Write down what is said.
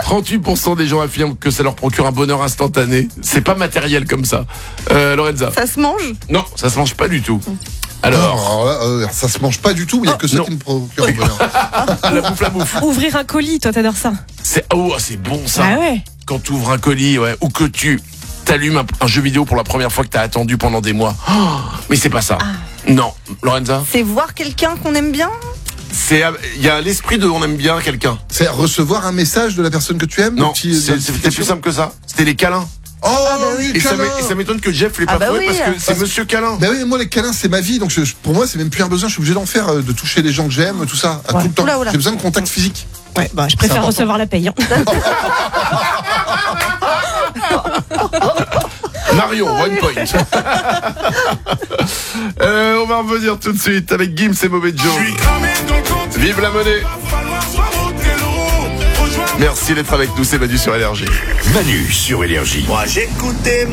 38% des gens affirment que ça leur procure un bonheur instantané. C'est pas matériel comme ça. Lorenza. Ça se mange? Non, ça se mange pas du tout. Alors, ça se mange pas du tout, il n'y a que ça non. qui me procure le bonheur. la bouffe. Ouvrir un colis, toi t'adores ça. C'est bon ça. Ah ouais. Quand tu ouvres un colis, ou que tu t'allumes un jeu vidéo pour la première fois que t'as attendu pendant des mois. Mais c'est pas ça. Non, Lorenza. C'est voir quelqu'un qu'on aime bien? Il y a l'esprit de on aime bien quelqu'un. C'est recevoir un message de la personne que tu aimes? Non, c'était plus simple que ça. C'était les câlins. Oh, oui, Et câlin. ça m'étonne que Jeff l'ait pas trouvé oui. parce que c'est Monsieur Câlin. Ben oui, moi les câlins c'est ma vie, donc pour moi c'est même plus un besoin, je suis obligé d'en faire, de toucher les gens que j'aime, tout ça, tout le temps. Oula. J'ai besoin de contact physique. Ouais, bah je préfère recevoir la paye. Marion, 1 point. On va revenir tout de suite avec Gims et Mauvais Joe. Vive la monnaie. Merci d'être avec nous, c'est Manu sur Énergie. Manu sur Énergie. Moi j'écoutais